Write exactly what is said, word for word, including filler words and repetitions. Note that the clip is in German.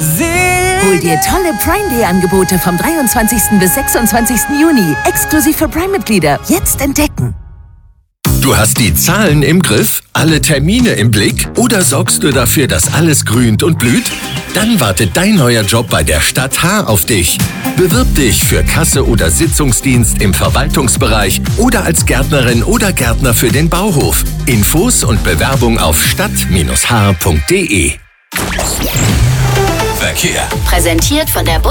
Hol dir tolle Prime Day Angebote vom dreiundzwanzigsten bis sechsundzwanzigsten Juni. Exklusiv für Prime-Mitglieder. Jetzt entdecken. Du hast die Zahlen im Griff, alle Termine im Blick oder sorgst du dafür, dass alles grünt und blüht? Dann wartet dein neuer Job bei der Stadt H auf dich. Bewirb dich für Kasse oder Sitzungsdienst im Verwaltungsbereich oder als Gärtnerin oder Gärtner für den Bauhof. Infos und Bewerbung auf stadt Bindestrich h punkt de. Verkehr. Präsentiert von der